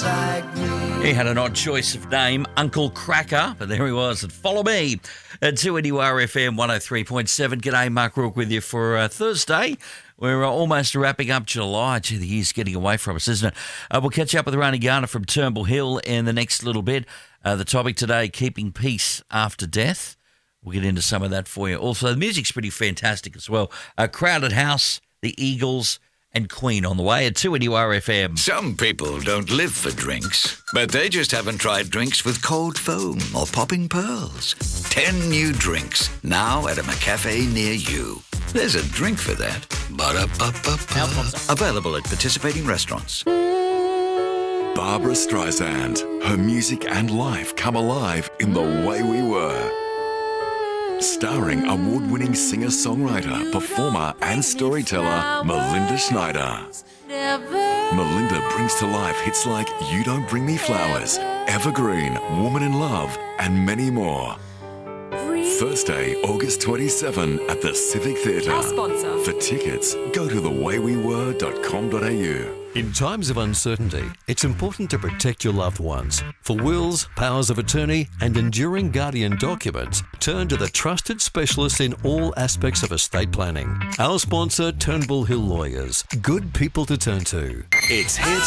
He had an odd choice of name, Uncle Cracker, but there he was. And follow me at 2NURFM 103.7. G'day, Mark Rourke with you for Thursday. We're almost wrapping up July. Gee, the year's getting away from us, isn't it? We'll catch up with Rani Garner from Turnbull Hill in the next little bit. The topic today, keeping peace after death. We'll get into some of that for you. Also, the music's pretty fantastic as well. Crowded House, the Eagles, and Queen on the way at 2NURFM. Some people don't live for drinks, but they just haven't tried drinks with cold foam or popping pearls. 10 new drinks now at a McCafe near you. There's a drink for that. Ba-da-ba-ba-ba. Available at participating restaurants. Barbara Streisand. Her music and life come alive in The Way We Were. Starring award-winning singer-songwriter, performer and storyteller Melinda Schneider. Melinda brings to life hits like You Don't Bring Me Flowers, Evergreen, Woman in Love, and many more. Thursday, August 27 at the Civic Theatre. Our sponsor. For tickets, go to thewayWeWere.com.au. In times of uncertainty, it's important to protect your loved ones. For wills, powers of attorney, and enduring guardian documents, turn to the trusted specialists in all aspects of estate planning. Our sponsor, Turnbull Hill Lawyers. Good people to turn to. It's here